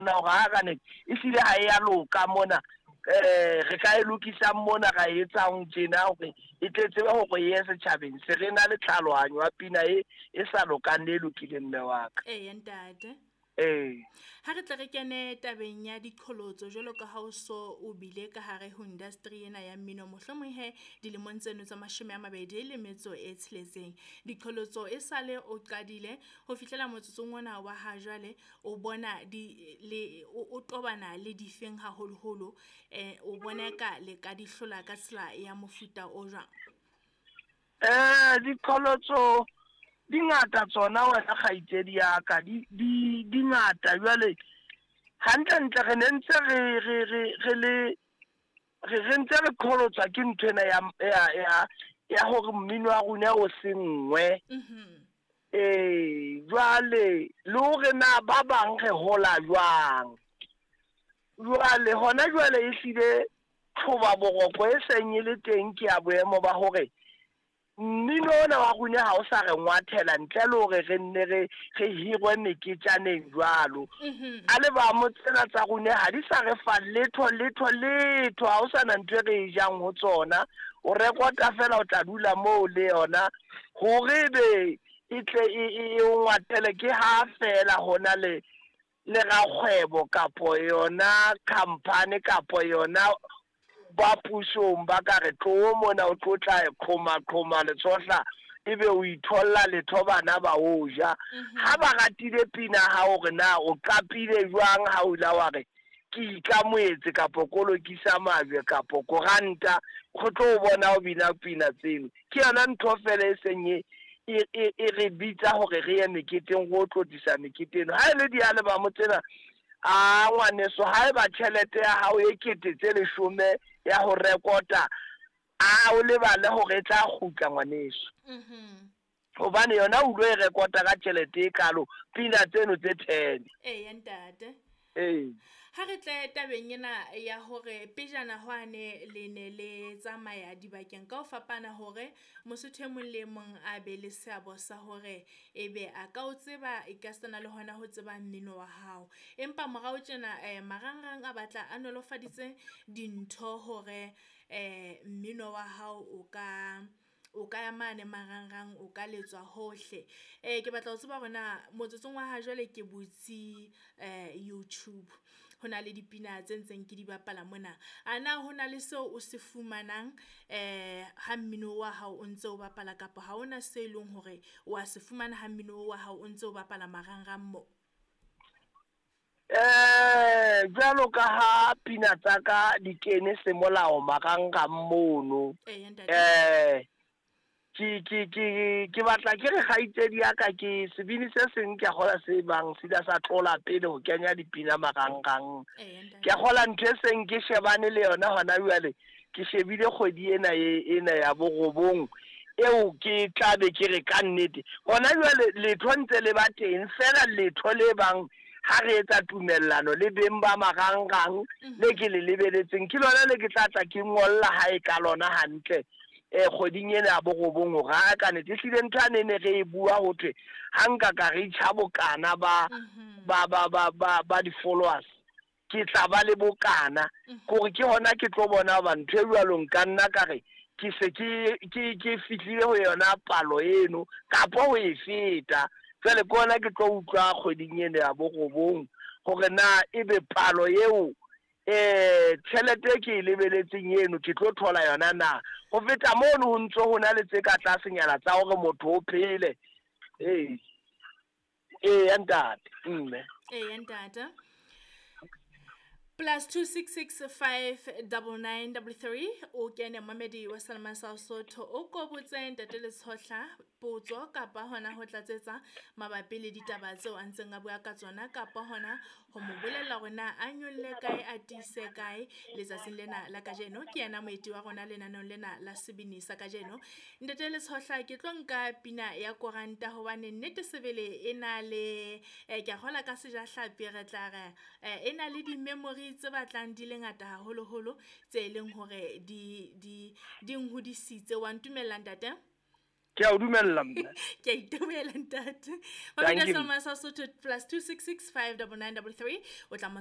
na ga gane e sile ha ya loka mona re ka e lokisa mona ga etsang tjena hore e tletse ba go ye setjhabeng se re na le tlhalohanyo wa pina e sa lokang le lokile mme wa ka ntate ha re tle re kene tabeng ya diqholotso jwalo ka ha o so o bile ka hare ho industry ena ya mmino mohlomong he dilemong tseno tsa 26 diqholotso e sale o qadile ho fihlela motsotsong ona wa ha jwale o bona o tobana le difeng haholoholo o bona ka le ka dihlola ka tsela ya mofuta o jwang diqholotso dingata tsona wena kgaitsedi ya ka dingata jwale hantle re ntse re ntse re qholotswa ke nthwena ya hore mmino wa rona o sengwe jwale le hore na ba bang re hola jwang jwale hona jwale e hlile thoba boroko e seng e le teng ke ya boemo ba hore mmino ona wa rona ha o sa re ngwathela ntle le hore re nne re hirwe meketjaneng jwalo a le ba mo tsena tsa rona ha di sa re fa letho ha o sa na ntwe re e jang ho tsona o rekota fela o tla dula moo le yona hore be e tle e ngwathele ke ha fela hona le rakgwebo kapo yona company kapo yona ba pusong ba ka re tlo mona o tlo tla qhoma le tsohla ebe o itholla letho bana ba o ja ha ba ratile pina ha o re na o kapile jwang ha o la wa re ke ikamoetse kapo kolokisa majwe kapo koranta go tlo bona o bina pina tseno ke yona ntho fela e senye e re bitsa hore re ye meketeng go tlotisa meketeng ha ile di ale ba mo tsena a ngwaneso ha e ba tšhelete ya hao e ketetse 10 ya ho rekota a o lebale hore e tla khutla ngwaneso hobane yona o lo e rekota ka tšhelete e kalo pina tseno tse 10 ntate ha re tle tabeng ena ya hore pejana hwane le ne le tsamaya dibakeng ka o fapana hore mosotho mong le mong a be le seabo sa hore ebe a ka o tseba e ka sena le hona ho tseba mmino wa hao empa morao tjena marangrang a batla a nolofaditse dintho hore mmino wa hao o ka ya mane marangrang o ka letswa hohle ke batla ho tseba hona motsotsong wa ha jwale ke butsi YouTube hona le dipina tse ntseng ke di bapala mona ana hona le seo o se fumanang ha mmino wa hao o ntse o bapala kapa ha ona se leng hore wa se fumana ha mmino wa hao o ntse o bapala marangrang mo jalo ka ha pina tsaka di kene se molao marangrang mono ke batla ke re gaitsedi ya ka ke sebini se seng ke gola se bang se da sa tlola pele ho kenya dipina marangrang ke gola ntwe seng ke shebane le yona hona jwale ke shebile kgwedi ena ya borobong eo ke tlabe ke re ka nnete hona jwale letho ntse le ba teng fela letho le bang ha re etsa tumellano le beng ba marangrang le ke le lebeletseng ke lona le ke tlatla ke ngolla ha e ka lona hantle kgoding ena ya borobong ho ga ka ne tlile nthane ne re e bua ho thwe ha nka ka re tšhabokana ba di followers ke tla ba le bokana gore ke hona ke tlo bona ba ntwe jwalo nka nna ka re ke se ke fihlile ho yona palo eno kapo ho e feta jwale ke hona ke tlo utlwa kgoding ena ya borobong gore na ebe palo eo tšhelete ke e lebeletseng eno ke tlo thola yona na go feta mono ho ntse ho na le tse ka tlasenyana tsa hore motho o phele ntate +266 59933 o kene mamedi wa Salma Sesotho o ko botse ntate le tshohla potso kapa hona ho tlatsetsa mabapi le ditaba tseo a ntseng a bua ka tsona kapa hona ho mo bolella rona a nyolle kae a tise kae letsatsing lena la kajeno ke yena moeti wa rona lenanong lena la sebini sa kajeno ntate le tshohla ke tlo nka pina ya koranta hobane nnete sebele ena le ke gola ka seja hlapi re tla re ena le di memory tse batlang di le ngata haholoholo tse leng hore di nghodisitse wa ntumella ntate ke a o dumella mna ke a itumela ntate wa bina Selma sa Sotho +266 59933 o tla